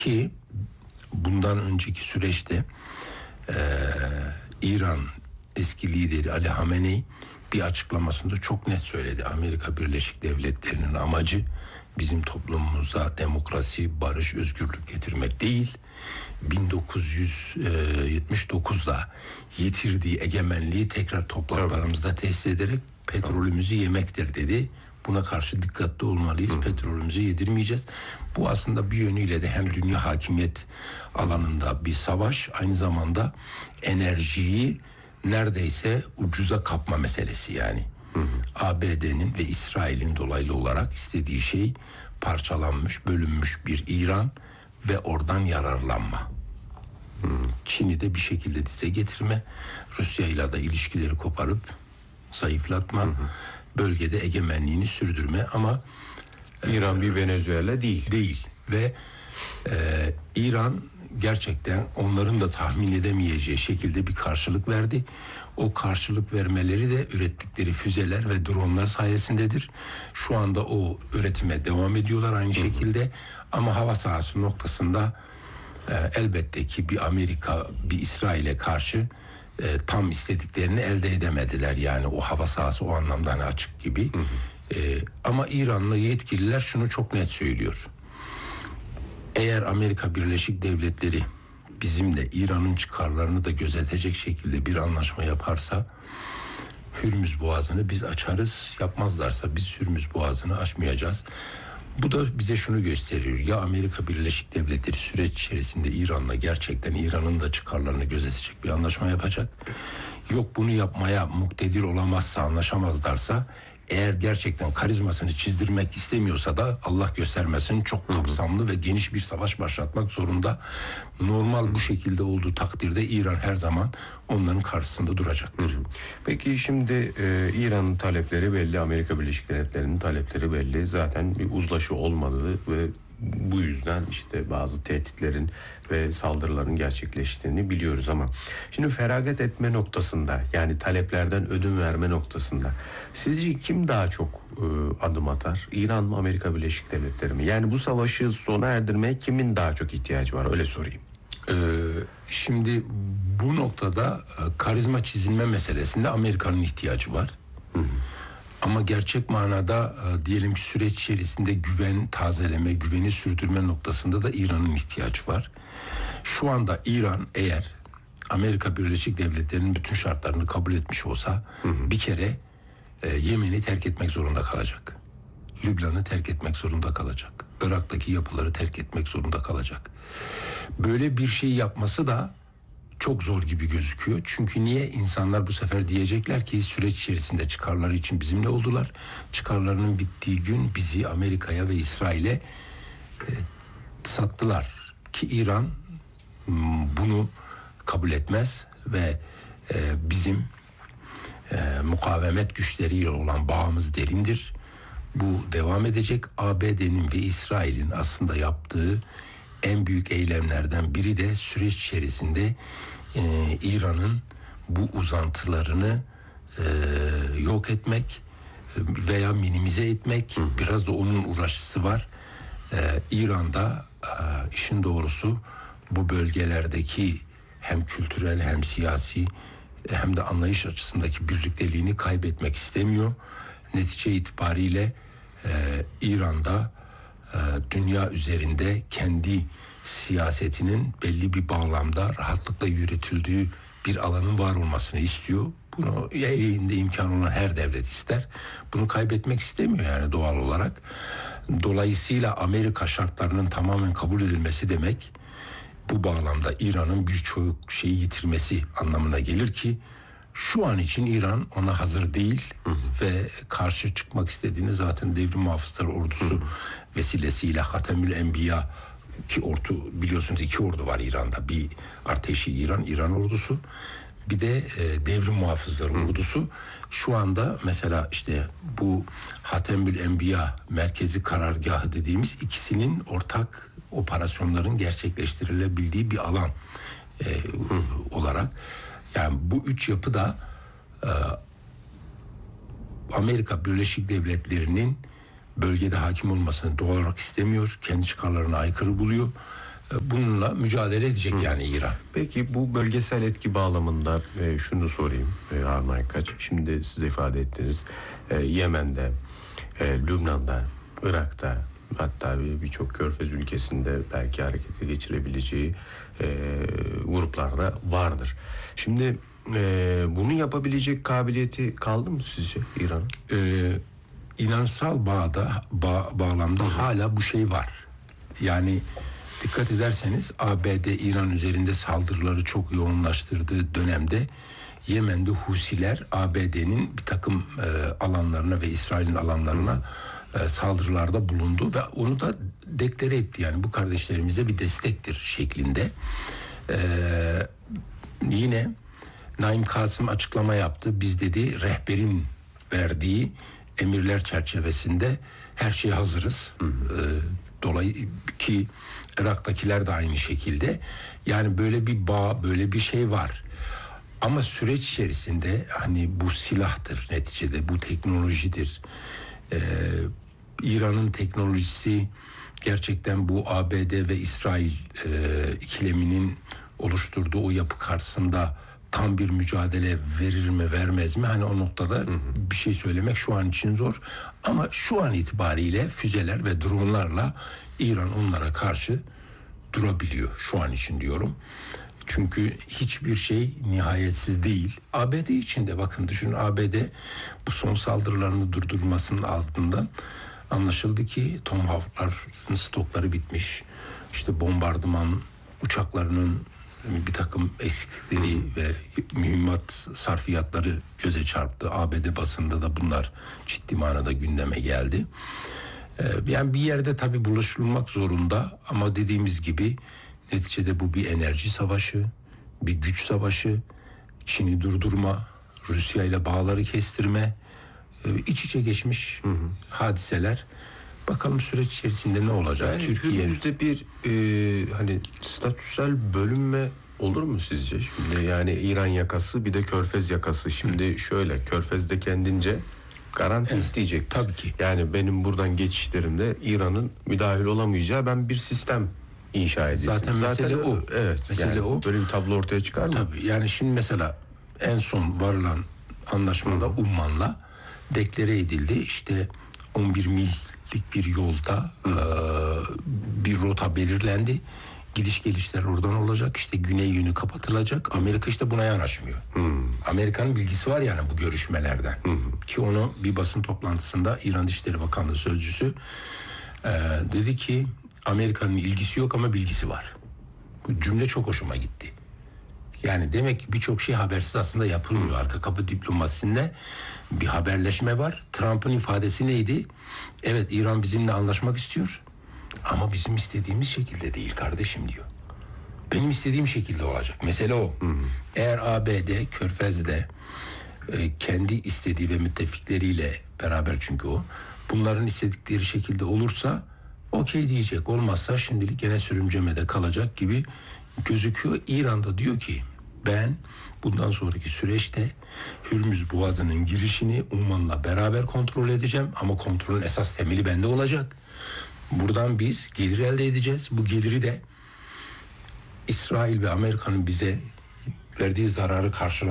Ki bundan önceki süreçte İran eski lideri Ali Hamenei bir açıklamasında çok net söyledi. Amerika Birleşik Devletleri'nin amacı bizim toplumumuza demokrasi, barış, özgürlük getirmek değil, 1979'da yitirdiği egemenliği tekrar topraklarımızda tesis ederek petrolümüzü yemektir dedi. Buna karşı dikkatli olmalıyız. Petrolümüzü yedirmeyeceğiz. Bu aslında bir yönüyle de hem dünya hakimiyet alanında bir savaş, aynı zamanda enerjiyi neredeyse ucuza kapma meselesi yani. ABD'nin ve İsrail'in dolaylı olarak istediği şey parçalanmış, bölünmüş bir İran ve oradan yararlanma. Çin'i de bir şekilde dize getirme, Rusya'yla da ilişkileri koparıp zayıflatma, bölgede egemenliğini sürdürme ama İran bir Venezuela değil. Ve İran gerçekten onların da tahmin edemeyeceği şekilde bir karşılık verdi. O karşılık vermeleri de ürettikleri füzeler ve dronlar sayesindedir. Şu anda o üretime devam ediyorlar aynı şekilde. Ama hava sahası noktasında elbette ki bir Amerika, bir İsrail'e karşı tam istediklerini elde edemediler. Yani o hava sahası o anlamda hani açık gibi. Ama İranlı yetkililer şunu çok net söylüyor. Eğer Amerika Birleşik Devletleri bizimle İran'ın çıkarlarını da gözetecek şekilde bir anlaşma yaparsa Hürmüz Boğazı'nı biz açarız. Yapmazlarsa biz Hürmüz Boğazı'nı açmayacağız. Bu da bize şunu gösteriyor. Ya Amerika Birleşik Devletleri süreç içerisinde İran'la gerçekten İran'ın da çıkarlarını gözetecek bir anlaşma yapacak. Yok bunu yapmaya muktedir olamazsa, anlaşamazlarsa, eğer gerçekten karizmasını çizdirmek istemiyorsa da Allah göstermesin çok kapsamlı ve geniş bir savaş başlatmak zorunda. Normal bu şekilde olduğu takdirde İran her zaman onların karşısında duracaktır. Peki şimdi İran'ın talepleri belli, Amerika Birleşik Devletleri'nin talepleri belli. Zaten bir uzlaşı olmadığı ve bu yüzden işte bazı tehditlerin ve saldırıların gerçekleştiğini biliyoruz ama şimdi feragat etme noktasında, yani taleplerden ödün verme noktasında sizce kim daha çok adım atar? İran mı, Amerika Birleşik Devletleri mi? Yani bu savaşı sona erdirmeye kimin daha çok ihtiyacı var? Öyle sorayım. Şimdi bu noktada karizma çizilme meselesinde Amerika'nın ihtiyacı var. Ama gerçek manada diyelim ki süreç içerisinde güven tazeleme, güveni sürdürme noktasında da İran'ın ihtiyacı var. Şu anda İran eğer Amerika Birleşik Devletleri'nin bütün şartlarını kabul etmiş olsa bir kere Yemen'i terk etmek zorunda kalacak. Lübnan'ı terk etmek zorunda kalacak. Irak'taki yapıları terk etmek zorunda kalacak. Böyle bir şey yapması da çok zor gibi gözüküyor. Çünkü niye? İnsanlar bu sefer diyecekler ki süreç içerisinde çıkarları için bizimle oldular. Çıkarlarının bittiği gün bizi Amerika'ya ve İsrail'e sattılar. Ki İran bunu kabul etmez ve bizim mukavemet güçleriyle olan bağımız derindir. Bu devam edecek. ABD'nin ve İsrail'in aslında yaptığı en büyük eylemlerden biri de süreç içerisinde İran'ın bu uzantılarını yok etmek veya minimize etmek. Biraz da onun uğraşısı var. İran'da işin doğrusu bu bölgelerdeki hem kültürel hem siyasi hem de anlayış açısındaki birlikteliğini kaybetmek istemiyor. Netice itibariyle İran'da dünya üzerinde kendi siyasetinin belli bir bağlamda rahatlıkla yürütüldüğü bir alanın var olmasını istiyor. Bunu elinde imkan olan her devlet ister. Bunu kaybetmek istemiyor yani doğal olarak. Dolayısıyla Amerika şartlarının tamamen kabul edilmesi demek bu bağlamda İran'ın birçok şeyi yitirmesi anlamına gelir ki şu an için İran ona hazır değil ve karşı çıkmak istediğini zaten Devrim Muhafızları Ordusu vesilesiyle Hatemül Enbiya ki biliyorsunuz 2 ordu var İran'da. Bir Arteşi İran ordusu, bir de Devrim Muhafızları Ordusu. Şu anda mesela işte bu Hatemül Enbiya merkezi karargahı dediğimiz ikisinin ortak operasyonların gerçekleştirilebildiği bir alan olarak. Yani bu 3 yapı da Amerika Birleşik Devletleri'nin bölgede hakim olmasını doğal olarak istemiyor. Kendi çıkarlarına aykırı buluyor. bununla mücadele edecek yani İran. Peki bu bölgesel etki bağlamında şunu sorayım Harun Aykaç. Şimdi siz ifade ettiniz. Yemen'de, Lübnan'da, Irak'ta, hatta birçok Körfez ülkesinde belki harekete geçirebileceği gruplarda vardır. Şimdi bunu yapabilecek kabiliyeti kaldı mı sizce İran'ın? İnansal bağlamda hala bu şey var. Yani dikkat ederseniz ABD İran üzerinde saldırıları çok yoğunlaştırdığı dönemde Yemen'de Husiler ABD'nin bir takım alanlarına ve İsrail'in alanlarına saldırılarda bulundu ve onu da deklare etti. Yani bu kardeşlerimize bir destektir şeklinde. Yine Naim Kasım açıklama yaptı. Biz dedi rehberin verdiği emirler çerçevesinde her şeye hazırız. Dolayı ki Irak'takiler de aynı şekilde. Yani böyle bir bağ, böyle bir şey var. Ama süreç içerisinde hani bu silahtır neticede, bu teknolojidir. İran'ın teknolojisi gerçekten bu ABD ve İsrail ikileminin oluşturduğu o yapı karşısında tam bir mücadele verir mi vermez mi? Hani o noktada bir şey söylemek şu an için zor. Ama şu an itibariyle füzeler ve dronlarla İran onlara karşı durabiliyor şu an için diyorum. Çünkü hiçbir şey nihayetsiz değil. ABD için de bakın düşünün, ABD bu son saldırılarını durdurmasının ardından anlaşıldı ki Tomahawk'ların stokları bitmiş. İşte bombardıman uçaklarının bir takım eksiklikleri ve mühimmat sarfiyatları göze çarptı. ABD basında da bunlar ciddi manada gündeme geldi. Yani bir yerde tabii buluşulmak zorunda ama dediğimiz gibi neticede bu bir enerji savaşı, bir güç savaşı, Çin'i durdurma, Rusya ile bağları kestirme, iç içe geçmiş hadiseler. Bakalım süreç içerisinde ne olacak? Yani Türkiye Hürmüz'de bir hani statüsel bölünme olur mu sizce? Şimdi yani İran yakası bir de Körfez yakası. Şimdi şöyle, Körfez'de kendince garanti isteyecek. Tabii ki. Yani benim buradan geçişlerimde İran'ın müdahil olamayacağı ben bir sistem inşa edilsin. Zaten mesele o. Evet. Mesele yani o. Böyle bir tablo ortaya çıkar mı? Tabii yani şimdi mesela en son varılan anlaşmada Umman'la deklare edildi. İşte 11 millik bir yolda bir rota belirlendi. Gidiş gelişler oradan olacak. İşte güney yönü kapatılacak. Amerika işte buna yanaşmıyor. Amerika'nın bilgisi var yani bu görüşmelerden. Ki onu bir basın toplantısında İran Dışişleri Bakanlığı sözcüsü dedi ki Amerika'nın ilgisi yok ama bilgisi var. Bu cümle çok hoşuma gitti. Yani demek ki birçok şey habersiz aslında yapılmıyor. Arka kapı diplomasisinde bir haberleşme var. Trump'ın ifadesi neydi? Evet, İran bizimle anlaşmak istiyor. Ama bizim istediğimiz şekilde değil kardeşim diyor. Benim istediğim şekilde olacak. Mesele o. Eğer ABD Körfez'de kendi istediği ve müttefikleriyle beraber, çünkü o bunların istedikleri şekilde olursa okey diyecek. Olmazsa şimdilik gene sürümcemede kalacak gibi gözüküyor. İran'da diyor ki ben bundan sonraki süreçte Hürmüz Boğazı'nın girişini Umman'la beraber kontrol edeceğim ama kontrolün esas temeli bende olacak. Buradan biz gelir elde edeceğiz. Bu geliri de İsrail ve Amerika'nın bize verdiği zararı karşılamak